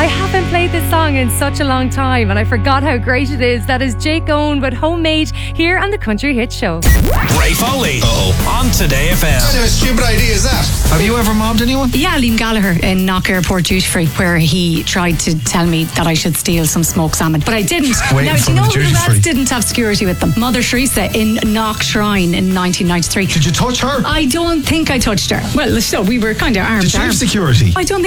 haven't played this song in such a long time and I forgot how great it is. That is Jake Owen with Homemade here on the Country Hit Show. Ray Foley on Today FM. What kind of a stupid idea is that? Have you ever mobbed anyone? Yeah, Liam Gallagher in Knock Airport Duty Free, where he tried to tell me that I should steal some smoked salmon, but I didn't. Waiting Now, do for you know the who duty else free. didn't have security with them? Mother Teresa in Knock Shrine in 1993. Did you touch her? I don't think I touched her. Well, so we were kind of arm Did to she arm. have security? I don't think